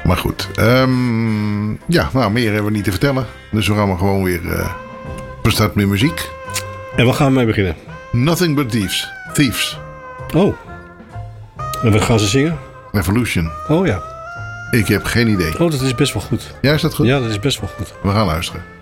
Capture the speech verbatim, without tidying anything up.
Maar goed. Um, ja, nou, meer hebben we niet te vertellen. Dus we gaan maar gewoon weer uh, van start met muziek. En waar gaan we mee beginnen? Nothing But Thieves. Thieves. Oh. En wat gaan ze zingen? Revolution. Oh ja. Ik heb geen idee. Oh, dat is best wel goed. Ja, is dat goed? Ja, dat is best wel goed. We gaan luisteren.